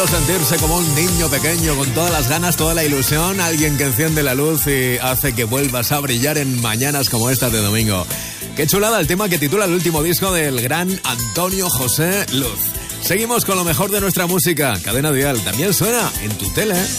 Sentirse como un niño pequeño con todas las ganas, toda la ilusión, alguien que enciende la luz y hace que vuelvas a brillar en mañanas como estas de domingo. Qué chulada el tema que titula el último disco del gran Antonio José Luz. Seguimos con lo mejor de nuestra música. Cadena Dial también suena en tu tele.